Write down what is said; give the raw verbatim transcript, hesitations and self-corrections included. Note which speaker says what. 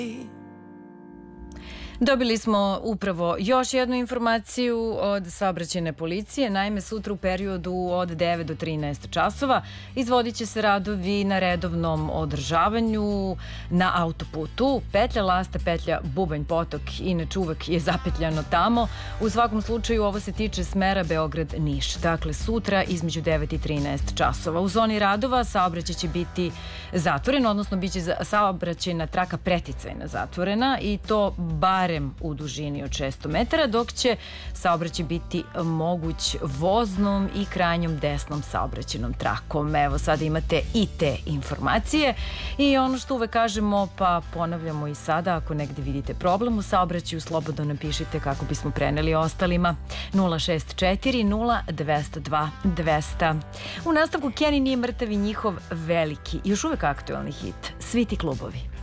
Speaker 1: Dobili smo upravo još jednu informaciju od saobraćajne policije. Naime, sutra u periodu od devet do trinaest časova izvodit će se radovi na redovnom održavanju na autoputu. Petlja Lasta, petlja Bubanj Potok, inače uvek je zapetljano tamo. U svakom slučaju ovo se tiče smera Beograd-Niš. Dakle, sutra između devet i trinaest časova. U zoni radova saobraćaj će biti zatvoren, odnosno bit će saobraćajna traka preticajna zatvorena i to bar u dužini od šesto metara, dok će saobraćaj biti moguć voznom i krajnjom desnom saobraćajnom trakom. Evo, sada imate i te informacije i ono što uvek kažemo, pa ponavljamo i sada, ako negde vidite problem u saobraćaju, slobodno napišite kako bismo preneli ostalima. nula šest četiri nula dvesta dva dvesta. U nastavku Kenny nije mrtav i njihov veliki, još uvek aktuelni hit Svi ti klubovi.